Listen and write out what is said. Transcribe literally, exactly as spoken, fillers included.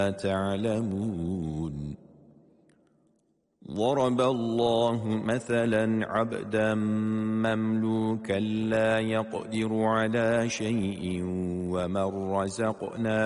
تعلمون ضرب الله مثلا عبدا مملوكا لا يقدر على شيء ومن رزقناه